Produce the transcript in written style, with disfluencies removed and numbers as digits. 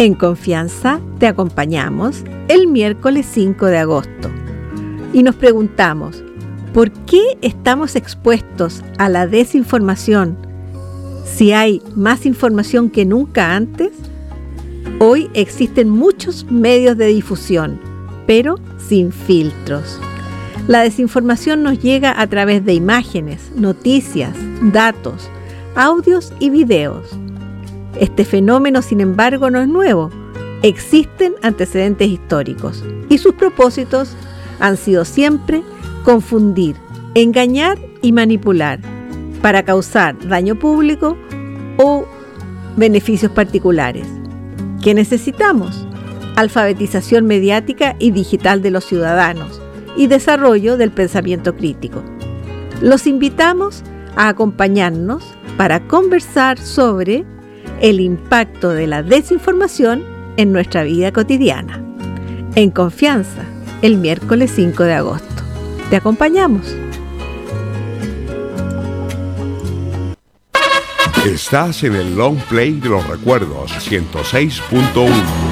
En confianza te acompañamos el miércoles 5 de agosto y nos preguntamos, ¿por qué estamos expuestos a la desinformación si hay más información que nunca antes? Hoy existen muchos medios de difusión, pero sin filtros. La desinformación nos llega a través de imágenes, noticias, datos, audios y videos. Este fenómeno, sin embargo, no es nuevo. Existen antecedentes históricos y sus propósitos han sido siempre confundir, engañar y manipular para causar daño público o beneficios particulares. ¿Qué necesitamos? Alfabetización mediática y digital de los ciudadanos y desarrollo del pensamiento crítico. Los invitamos a acompañarnos para conversar sobre el impacto de la desinformación en nuestra vida cotidiana. En confianza, el miércoles 5 de agosto. Te acompañamos. Estás en el long play de los recuerdos 106.1.